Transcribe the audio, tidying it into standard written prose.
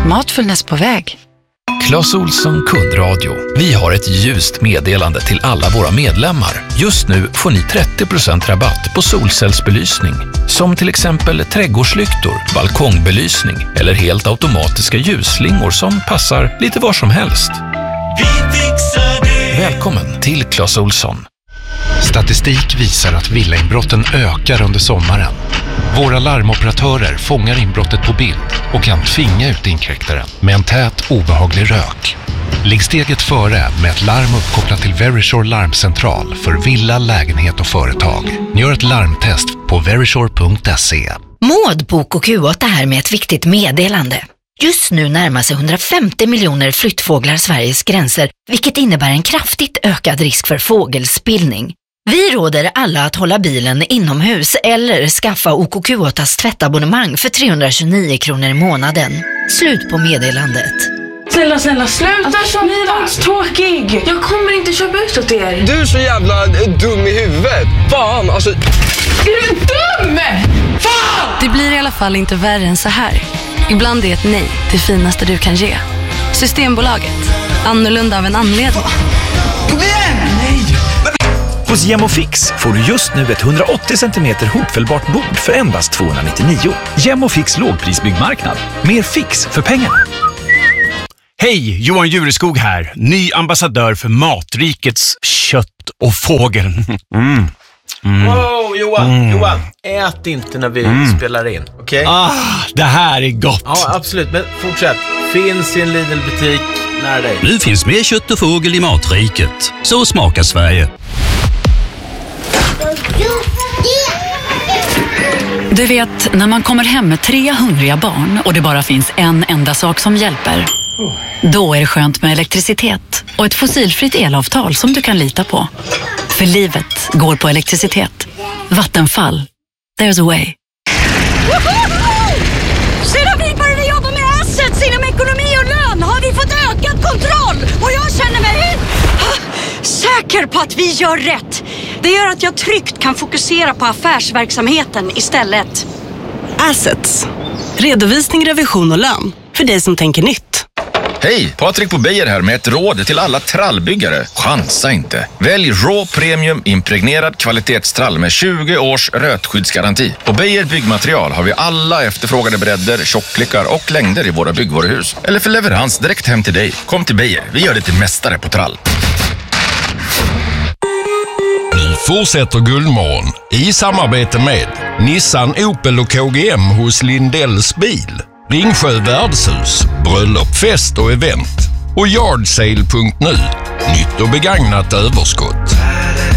Matfullness på väg. Clas Ohlson kundradio. Vi har ett ljust meddelande till alla våra medlemmar. Just nu får ni 30% rabatt på solcellsbelysning. Som till exempel trädgårdslyktor, balkongbelysning eller helt automatiska ljusslingor som passar lite var som helst. Vi fixar det. Välkommen till Clas Ohlson. Statistik visar att villainbrotten ökar under sommaren. Våra larmoperatörer fångar inbrottet på bild och kan tvinga ut inkräktaren med en tät, obehaglig rök. Ligg steget före med ett larm uppkopplat till Verisure larmcentral för villa, lägenhet och företag. Gör ett larmtest på verisure.se. Maud, Bok och Q8 här med ett viktigt meddelande. Just nu närmar sig 150 miljoner flyttfåglar Sveriges gränser, vilket innebär en kraftigt ökad risk för fågelspillning. Vi råder alla att hålla bilen inomhus eller skaffa OKQ8s tvättabonnemang för 329 kronor i månaden. Slut på meddelandet. Snälla, sluta så tråkig. Jag kommer inte köpa ut åt er. Du är så jävla dum i huvudet. Fan, alltså... Är du dum? Fan! Det blir i alla fall inte värre än så här. Ibland är ett nej det finaste du kan ge. Systembolaget. Annorlunda av en anledning. Kom igen! Nej! Hos Gemofix får du just nu ett 180 cm hopfällbart bord för endast 299. Gemofix lågprisbyggmarknad. Mer fix för pengarna. Hej, Johan Jureskog här. Ny ambassadör för Matrikets kött och fågel. Wow, Johan, ät inte när vi spelar in, okej? Det här är gott. Ja, absolut, men fortsätt. Finns i en Lidl-butik nära dig. Nu finns mer kött och fågel i Matriket. Så smakar Sverige. Du vet, när man kommer hem med 3 hungriga barn och det bara finns en enda sak som hjälper. Då är det skönt med elektricitet och ett fossilfritt elavtal som du kan lita på. För livet går på elektricitet. Vattenfall. There's a way. Sedan vi började jobba med assets inom ekonomi och lön har vi fått ökad kontroll. Och jag känner mig säker på att vi gör rätt. Det gör att jag tryggt kan fokusera på affärsverksamheten istället. Assets. Redovisning, revision och lön. För dig som tänker nytt. Hej, Patrik på Beijer här med ett råd till alla trallbyggare. Chansa inte. Välj Raw Premium impregnerad kvalitetstrall med 20 års rötskyddsgaranti. På Beijer byggmaterial har vi alla efterfrågade bredder, tjocklekar och längder i våra byggvaruhus. Eller för leverans direkt hem till dig. Kom till Beijer, vi gör det till mästare på trall. Vi fortsätter Guldmorgon i samarbete med Nissan, Opel och KGM hos Lindells bil. Ringsjö värdshus, bröllop, fest och event. Och yardsale.nu, nytt och begagnat överskott.